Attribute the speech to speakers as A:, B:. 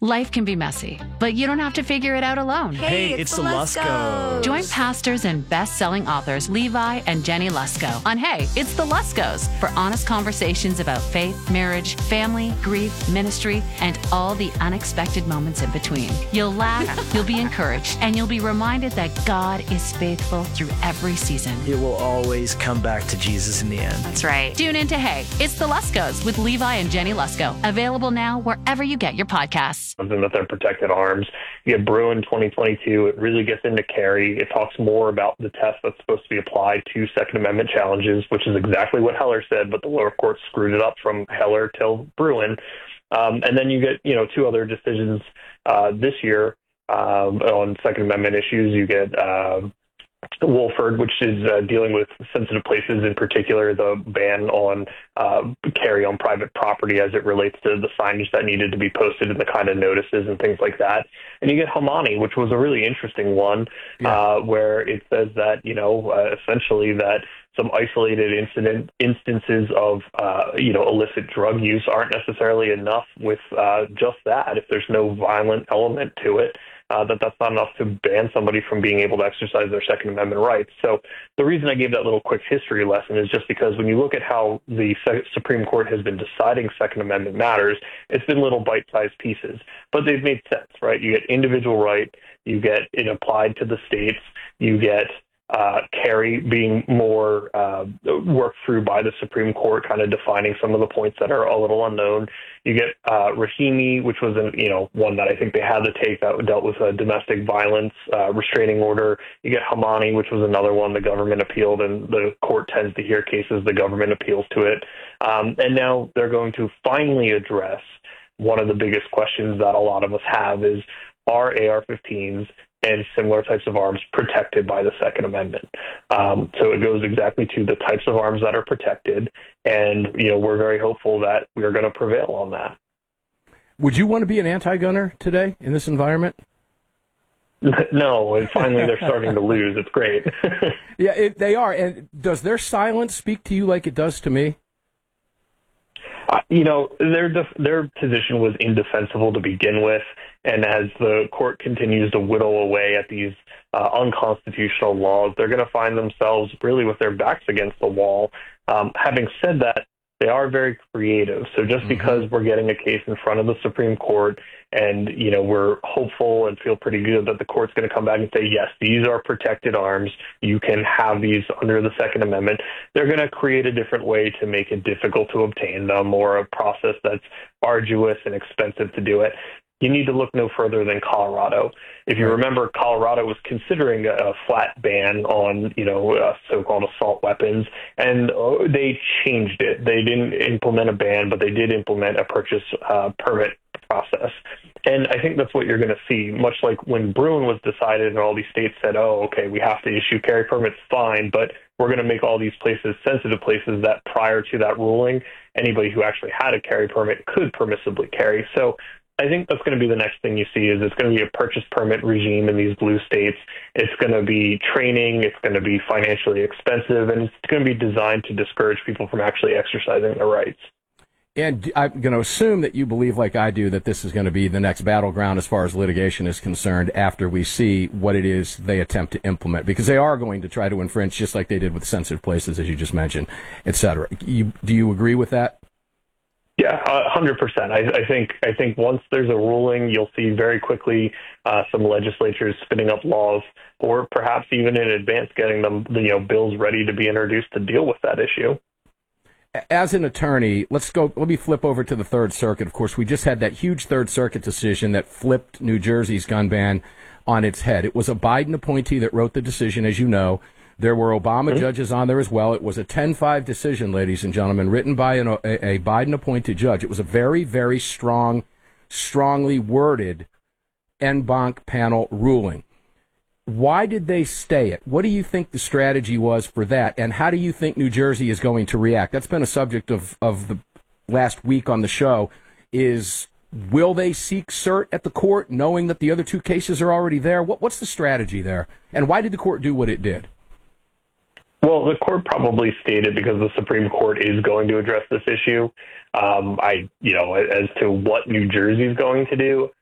A: Life can be messy, but you don't have to figure it out alone.
B: Hey, it's the Luskos.
A: Join pastors and best-selling authors Levi and Jenny Lusko on Hey, It's the Luskos for honest conversations about faith, marriage, family, grief, ministry, and all the unexpected moments in between. You'll laugh, you'll be encouraged, and you'll be reminded that God is faithful through every season.
B: It will always come back to Jesus in the end.
A: That's right. Tune in to Hey, It's the Luskos with Levi and Jenny Lusko. Available now wherever you get your podcasts.
C: Something that they're protected arms. You get Bruen 2022. It really gets into carry. It talks more about the test that's supposed to be applied to Second Amendment challenges, which is exactly what Heller said, but the lower court screwed it up from Heller till Bruen. And then you get, two other decisions this year on Second Amendment issues. You get Wolford, which is dealing with sensitive places, in particular the ban on carry on private property as it relates to the signage that needed to be posted and the kind of notices and things like that. And you get Hamani, which was a really interesting one, where it says that, essentially that some isolated instances of, illicit drug use aren't necessarily enough with just that. If there's no violent element to it, that's not enough to ban somebody from being able to exercise their Second Amendment rights. So the reason I gave that little quick history lesson is just because when you look at how the Supreme Court has been deciding Second Amendment matters, it's been little bite-sized pieces, but they've made sense, right? You get individual right, you get it applied to the states, you get carry being more worked through by the Supreme Court, kind of defining some of the points that are a little unknown. You get Rahimi, which was one that I think they had to take that dealt with a domestic violence restraining order. You get Hamani, which was another one the government appealed, and the court tends to hear cases the government appeals to it. And now they're going to finally address one of the biggest questions that a lot of us have is, are AR-15s and similar types of arms protected by the Second Amendment? So it goes exactly to the types of arms that are protected, and we're very hopeful that we are going to prevail on that.
D: Would you want to be an anti-gunner today in this environment?
C: No, and finally they're starting to lose. It's great.
D: Yeah, they are. And does their silence speak to you like it does to me?
C: Their position was indefensible to begin with, and as the court continues to whittle away at these unconstitutional laws, they're going to find themselves really with their backs against the wall. Having said that, they are very creative. So just because we're getting a case in front of the Supreme Court and, we're hopeful and feel pretty good that the court's going to come back and say, yes, these are protected arms, you can have these under the Second Amendment, they're going to create a different way to make it difficult to obtain them, or a process that's arduous and expensive to do it. You need to look no further than Colorado. If you remember, Colorado was considering a flat ban on, so-called assault weapons, and they changed it. They didn't implement a ban, but they did implement a purchase permit process. And I think that's what you're going to see, much like when Bruen was decided and all these states said, oh, okay, we have to issue carry permits, fine, but we're going to make all these places sensitive places that prior to that ruling, anybody who actually had a carry permit could permissibly carry. So I think that's going to be the next thing you see is it's going to be a purchase permit regime in these blue states. It's going to be training. It's going to be financially expensive, and it's going to be designed to discourage people from actually exercising their rights.
D: And I'm going to assume that you believe, like I do, that this is going to be the next battleground as far as litigation is concerned after we see what it is they attempt to implement, because they are going to try to infringe just like they did with sensitive places, as you just mentioned, et cetera. Do you agree with that?
C: Yeah, 100%. I think once there's a ruling, you'll see very quickly some legislatures spinning up laws, or perhaps even in advance getting them, bills ready to be introduced to deal with that issue.
D: As an attorney, let me flip over to the Third Circuit. Of course, we just had that huge Third Circuit decision that flipped New Jersey's gun ban on its head. It was a Biden appointee that wrote the decision, as you know. There were Obama judges on there as well. It was a 10-5 decision, ladies and gentlemen, written by a Biden-appointed judge. It was a very, very strongly worded en banc panel ruling. Why did they stay it? What do you think the strategy was for that, and how do you think New Jersey is going to react? That's been a subject of the last week on the show. Will they seek cert at the court, knowing that the other two cases are already there? What's the strategy there, and why did the court do what it did?
C: Well, the court probably stated because the Supreme Court is going to address this issue. As to what New Jersey is going to do,